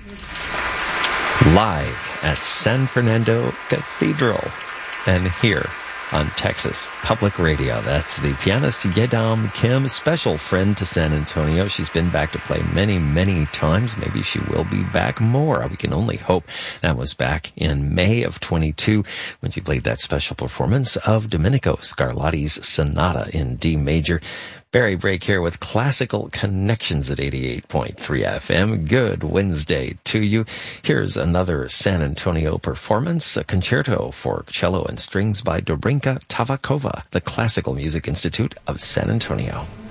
Live at San Fernando Cathedral and here on Texas Public Radio. That's the pianist Yedam Kim, special friend to San Antonio. She's been back to play many, many times. Maybe she will be back more. We can only hope. That was back in May of 22 when she played that special performance of Domenico Scarlatti's Sonata in D major. Barry Brake here with Classical Connections at 88.3 FM. Good Wednesday to you. Here's another San Antonio performance, a concerto for cello and strings by Dobrinka Tavakova, the Classical Music Institute of San Antonio.